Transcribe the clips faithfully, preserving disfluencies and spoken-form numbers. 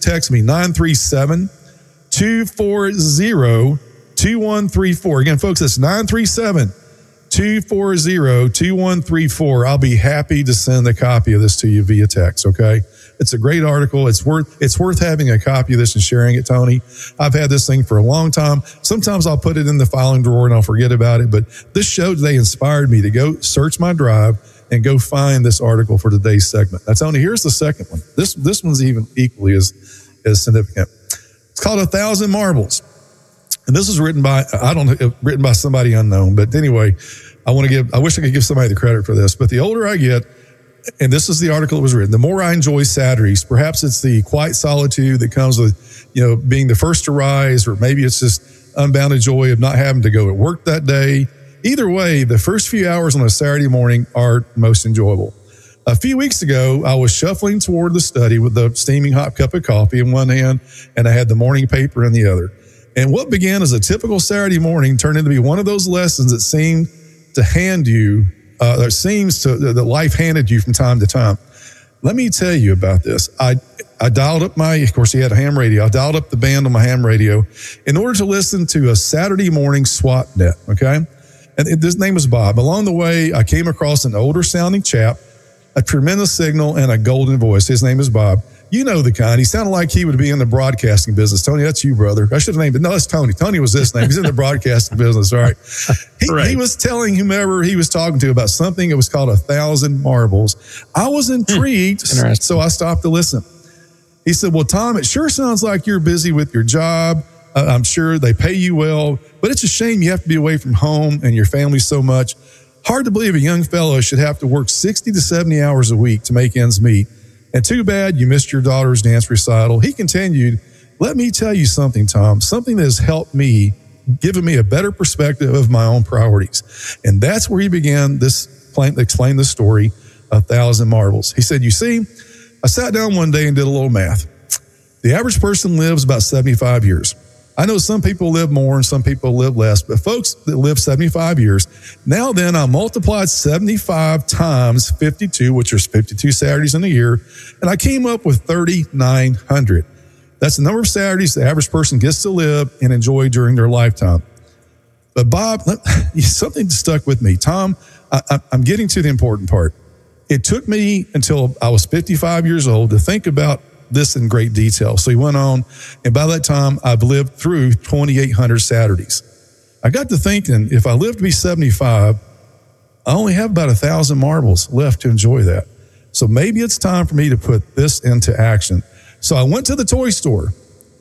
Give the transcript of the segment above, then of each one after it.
text me, nine three seven, two four zero, two one three four. Again, folks, that's nine three seven, two four zero, two one three four. I'll be happy to send a copy of this to you via text, okay? It's a great article. It's worth it's worth having a copy of this and sharing it, Tony. I've had this thing for a long time. Sometimes I'll put it in the filing drawer and I'll forget about it, but this show today inspired me to go search my drive and go find this article for today's segment. Now, Tony, here's the second one. This this one's even equally as, as significant. It's called A Thousand Marbles. And this is written by, I don't know, written by somebody unknown, but anyway, I want to give, I wish I could give somebody the credit for this, but the older I get, and this is the article that was written, the more I enjoy Saturdays. Perhaps it's the quiet solitude that comes with, you know, being the first to rise, or maybe it's just unbounded joy of not having to go to work that day. Either way, the first few hours on a Saturday morning are most enjoyable. A few weeks ago, I was shuffling toward the study with the steaming hot cup of coffee in one hand, and I had the morning paper in the other. And what began as a typical Saturday morning turned into be one of those lessons that seemed to hand you Uh, that seems to that life handed you from time to time. Let me tell you about this. I I dialed up my, of course, he had a ham radio. I dialed up the band on my ham radio in order to listen to a Saturday morning SWAT net. Okay, and his name was Bob. Along the way, I came across an older sounding chap, a tremendous signal, and a golden voice. His name is Bob. You know the kind. He sounded like he would be in the broadcasting business. Tony, that's you, brother. I should have named it. No, that's Tony. Tony was this name. He's in the broadcasting business. All right. He, right. He was telling whomever he was talking to about something that was called A Thousand Marbles. I was intrigued, hmm. so I stopped to listen. He said, well, Tom, it sure sounds like you're busy with your job. Uh, I'm sure they pay you well, but it's a shame you have to be away from home and your family so much. Hard to believe a young fellow should have to work sixty to seventy hours a week to make ends meet. And too bad you missed your daughter's dance recital. He continued, let me tell you something, Tom, something that has helped me, given me a better perspective of my own priorities. And that's where he began this, explain the story, A Thousand Marbles. He said, you see, I sat down one day and did a little math. The average person lives about seventy-five years. I know some people live more and some people live less, but folks that live seventy-five years, now then I multiplied seventy-five times fifty-two, which is fifty-two Saturdays in a year, and I came up with thirty-nine hundred. That's the number of Saturdays the average person gets to live and enjoy during their lifetime. But Bob, something stuck with me. Tom, I, I'm getting to the important part. It took me until I was fifty-five years old to think about this in great detail. So he went on, and by that time, I've lived through twenty-eight hundred Saturdays. I got to thinking, if I live to be seventy-five, I only have about a thousand marbles left to enjoy that. So maybe it's time for me to put this into action. So I went to the toy store,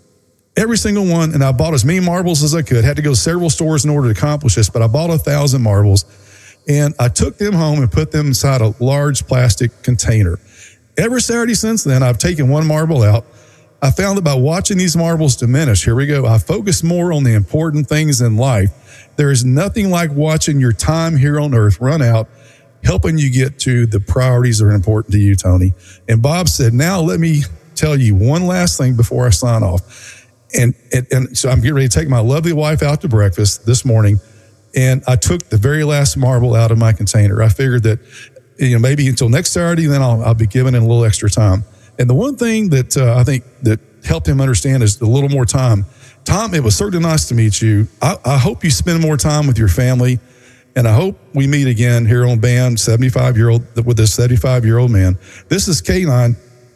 every single one, and I bought as many marbles as I could. Had to go to several stores in order to accomplish this, but I bought a thousand marbles, and I took them home and put them inside a large plastic container. Every Saturday since then, I've taken one marble out. I found that by watching these marbles diminish, here we go, I focus more on the important things in life. There is nothing like watching your time here on earth run out, helping you get to the priorities that are important to you, Tony. And Bob said, now let me tell you one last thing before I sign off. And, and, and so I'm getting ready to take my lovely wife out to breakfast this morning, and I took the very last marble out of my container. I figured that, you know, maybe until next Saturday, then I'll, I'll be giving it a little extra time. And the one thing that uh, I think that helped him understand is a little more time. Tom, it was certainly nice to meet you. I, I hope you spend more time with your family, and I hope we meet again here on Band seventy-five-year-old with this seventy-five-year-old man. This is K nine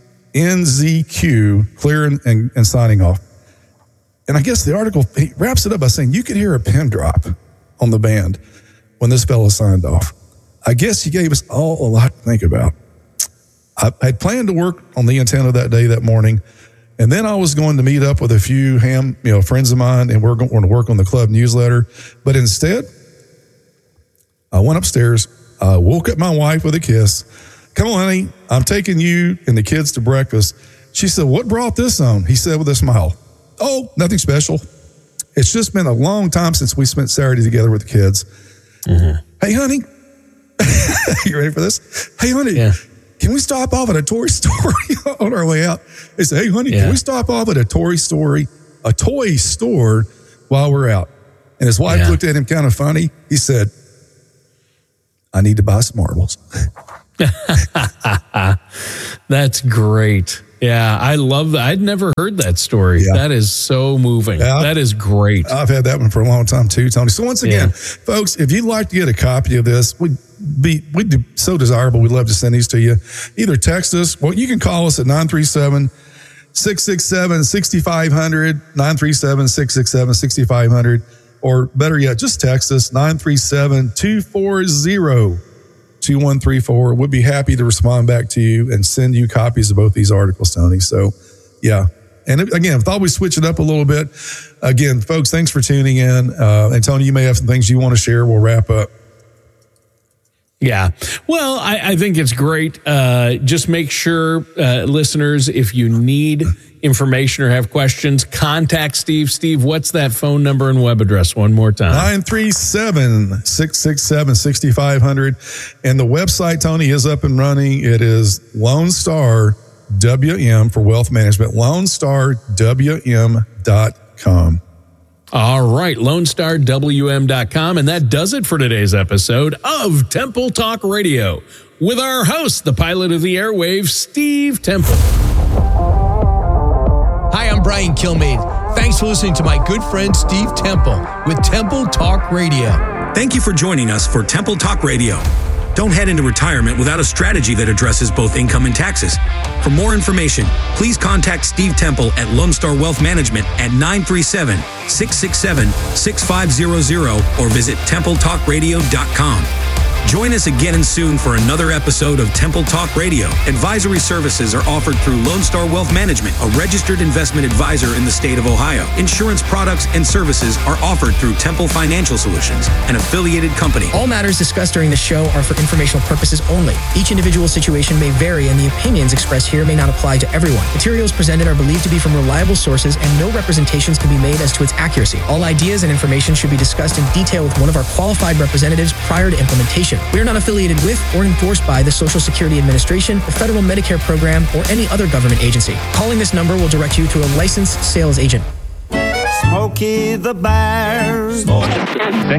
N Z Q clearing and, and signing off. And I guess the article, he wraps it up by saying you could hear a pin drop on the band when this fellow signed off. I guess he gave us all a lot to think about. I had planned to work on the antenna that day, that morning, and then I was going to meet up with a few ham, you know, friends of mine, and we're going to work on the club newsletter. But instead, I went upstairs, I woke up my wife with a kiss. Come on, honey, I'm taking you and the kids to breakfast. She said, what brought this on? He said with a smile, oh, nothing special. It's just been a long time since we spent Saturday together with the kids. Mm-hmm. Hey, honey, you ready for this? Hey, honey, yeah. Can we stop off at a toy store on our way out? He said, hey, honey, yeah. Can we stop off at a toy store, a toy store while we're out? And his wife yeah. looked at him kind of funny. He said, I need to buy some marbles. That's great. Yeah, I love that. I'd never heard that story. Yeah. That is so moving. Yeah. That is great. I've had that one for a long time too, Tony. So once again, Yeah. folks, if you'd like to get a copy of this, we'd be we'd be so desirable. We'd love to send these to you. Either text us, well, you can call us at nine three seven, six six seven, six five zero zero, nine three seven, six six seven, six five zero zero, or better yet, just text us nine three seven, two four zero, two one three four. We'd be happy to respond back to you and send you copies of both these articles, Tony. So, yeah. And again, thought we'd switch it up a little bit. Again, folks, thanks for tuning in. Uh, and Tony, you may have some things you want to share. We'll wrap up. Yeah. Well, I, I think it's great. Uh, just make sure, uh, listeners, if you need information or have questions, contact Steve. Steve, what's that phone number and web address one more time? nine three seven, six six seven, six five zero zero. And the website, Tony, is up and running. It is Lone Star W M for wealth management, lone star w m dot com. All right, lone star w m dot com. And that does it for today's episode of Temple Talk Radio with our host, the pilot of the airwaves, Steve Temple. Hi, I'm Brian Kilmeade. Thanks for listening to my good friend Steve Temple with Temple Talk Radio. Thank you for joining us for Temple Talk Radio. Don't head into retirement without a strategy that addresses both income and taxes. For more information, please contact Steve Temple at Lone Star Wealth Management at nine three seven, six six seven, six five zero zero or visit temple talk radio dot com. Join us again and soon for another episode of Temple Talk Radio. Advisory services are offered through Lone Star Wealth Management, a registered investment advisor in the state of Ohio. Insurance products and services are offered through Temple Financial Solutions, an affiliated company. All matters discussed during the show are for informational purposes only. Each individual situation may vary, and the opinions expressed here may not apply to everyone. Materials presented are believed to be from reliable sources, and no representations can be made as to its accuracy. All ideas and information should be discussed in detail with one of our qualified representatives prior to implementation. We are not affiliated with or endorsed by the Social Security Administration, the Federal Medicare Program, or any other government agency. Calling this number will direct you to a licensed sales agent. Smokey the Bear.